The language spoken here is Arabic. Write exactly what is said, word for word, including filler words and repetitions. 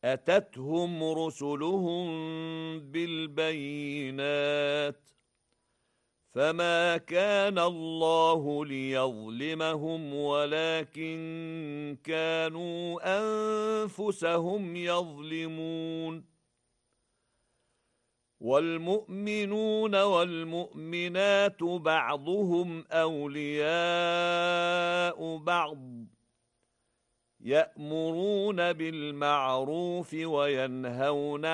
أتتهم رسلهم بالبينات فما كان الله ليظلمهم ولكن كانوا أنفسهم يظلمون والمؤمنون والمؤمنات بعضهم أولياء بعض يأمرون بالمعروف وينهون